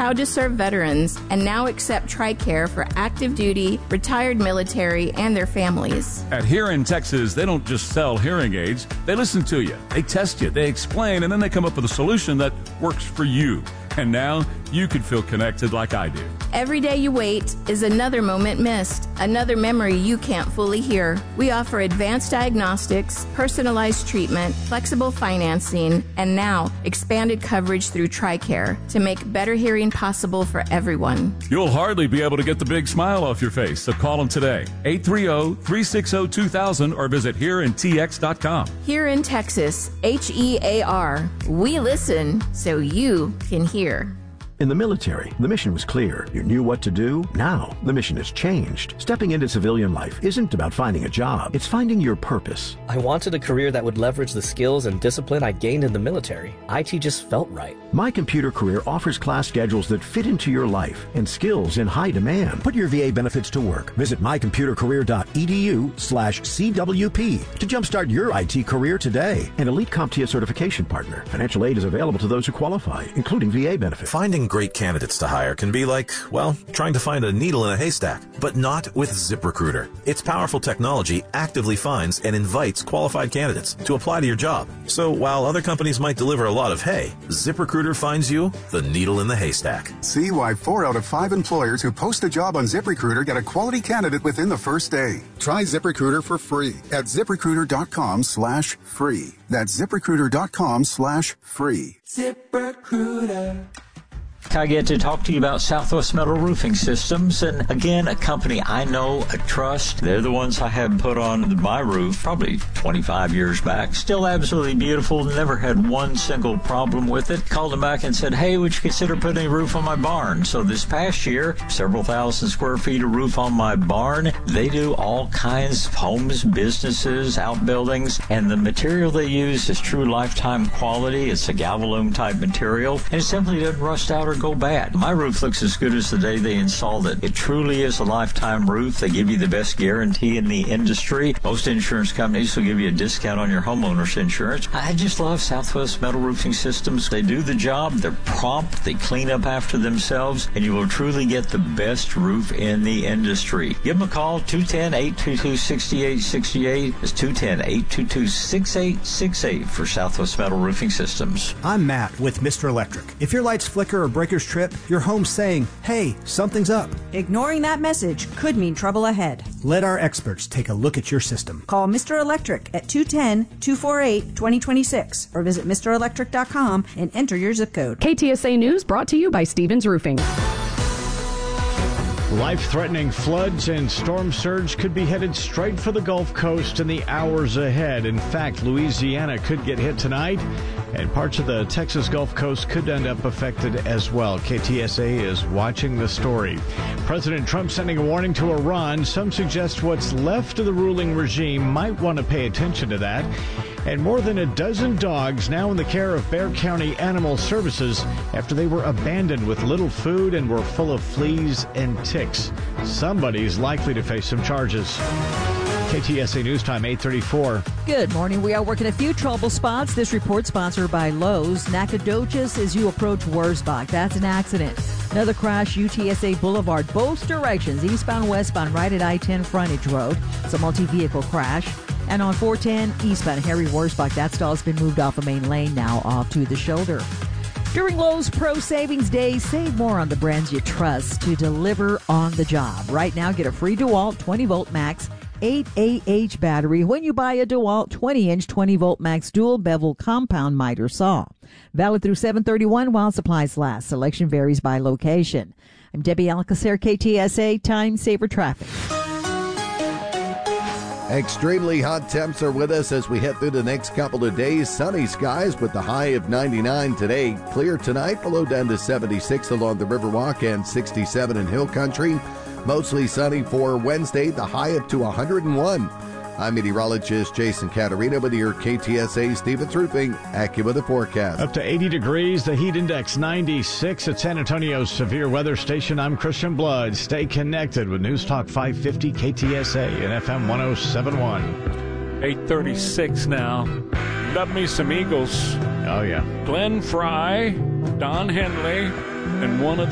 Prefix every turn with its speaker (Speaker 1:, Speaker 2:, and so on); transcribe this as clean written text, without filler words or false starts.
Speaker 1: proud to serve veterans and now accept TRICARE for active duty, retired military, and their families.
Speaker 2: At Here in Texas, they don't just sell hearing aids. They listen to you, they test you, they explain, and then they come up with a solution that works for you. And now you can feel connected like I do.
Speaker 1: Every day you wait is another moment missed, another memory you can't fully hear. We offer advanced diagnostics, personalized treatment, flexible financing, and now expanded coverage through TRICARE to make better hearing possible for everyone.
Speaker 2: You'll hardly be able to get the big smile off your face, so call them today. 830-360-2000 or visit HereInTX.com.
Speaker 1: Here in Texas, HEAR. We listen so you can hear.
Speaker 3: In the military, the mission was clear. You knew what to do. Now, the mission has changed. Stepping into civilian life isn't about finding a job. It's finding your purpose.
Speaker 4: I wanted a career that would leverage the skills and discipline I gained in the military. IT just felt right.
Speaker 3: My Computer Career offers class schedules that fit into your life and skills in high demand. Put your VA benefits to work. Visit mycomputercareer.edu/CWP to jumpstart your IT career today. An elite CompTIA certification partner. Financial aid is available to those who qualify, including VA benefits.
Speaker 5: Finding great candidates to hire can be like, well, trying to find a needle in a haystack, but not with ZipRecruiter. Its powerful technology actively finds and invites qualified candidates to apply to your job. So while other companies might deliver a lot of hay, ZipRecruiter finds you the needle in the haystack.
Speaker 6: See why 4 out of 5 employers who post a job on ZipRecruiter get a quality candidate within the first day. Try ZipRecruiter for free at ZipRecruiter.com/free. That's ZipRecruiter.com/free.
Speaker 7: ZipRecruiter. I get to talk to you about Southwest Metal Roofing Systems, and again, a company I know, I trust. They're the ones I had put on my roof probably 25 years back. Still absolutely beautiful, never had one single problem with it. Called them back and said, hey, would you consider putting a roof on my barn? So this past year, several thousand square feet of roof on my barn. They do all kinds of homes, businesses, outbuildings, and the material they use is true lifetime quality. It's a Galvalume type material, and it simply doesn't rust out or go bad. My roof looks as good as the day they installed it. It truly is a lifetime roof. They give you the best guarantee in the industry. Most insurance companies will give you a discount on your homeowner's insurance. I just love Southwest Metal Roofing Systems. They do the job. They're prompt. They clean up after themselves, and you will truly get the best roof in the industry. Give them a call, 210-822-6868. It's 210-822-6868 for Southwest Metal Roofing Systems.
Speaker 8: I'm Matt with Mr. Electric. If your lights flicker or breakers trip, your home's saying, hey, something's up.
Speaker 9: Ignoring that message could mean trouble ahead.
Speaker 8: Let our experts take a look at your system.
Speaker 9: Call Mr. Electric at 210-248-2026 or visit MrElectric.com and enter your zip code.
Speaker 10: KTSA News brought to you by Stevens Roofing.
Speaker 11: Life-threatening floods and storm surge could be headed straight for the Gulf Coast in the hours ahead. In fact, Louisiana could get hit tonight, and parts of the Texas Gulf Coast could end up affected as well. KTSA is watching the story. President Trump sending a warning to Iran. Some suggest what's left of the ruling regime might want to pay attention to that. And more than a dozen dogs now in the care of Bexar County Animal Services after they were abandoned with little food and were full of fleas and ticks. Somebody's likely to face some charges. KTSA News Time, 8:34.
Speaker 12: Good morning. We are working a few trouble spots. This report sponsored by Lowe's. Nacogdoches as you approach Wurzbach. That's an accident. Another crash, UTSA Boulevard. Both directions, eastbound, westbound, right at I-10 frontage road. It's a multi-vehicle crash. And on 410 eastbound, Harry Wurzbach, that stall's been moved off the main lane now off to the shoulder. During Lowe's Pro Savings Day, save more on the brands you trust to deliver on the job. Right now, get a free DeWalt 20-volt max 8AH battery when you buy a DeWalt 20-inch 20-volt max dual bevel compound miter saw. Valid through 7/31 while supplies last. Selection varies by location. I'm Debbie Alcacer, KTSA, Time Saver Traffic.
Speaker 13: Extremely hot temps are with us as we head through the next couple of days. Sunny skies with the high of 99 today. Clear tonight, below down to 76 along the Riverwalk and 67 in Hill Country. Mostly sunny for Wednesday, the high up to 101. I'm meteorologist Jason Caterina with your KTSA Stevens Roofing AccuWeather forecast.
Speaker 11: Up to 80 degrees, the heat index 96 at San Antonio's severe weather station. I'm Christian Blood. Stay connected with News Talk 550 KTSA and FM 1071.
Speaker 2: 8:36 now. Love me some Eagles.
Speaker 11: Oh, yeah.
Speaker 2: Glenn Fry, Don Henley, and one of the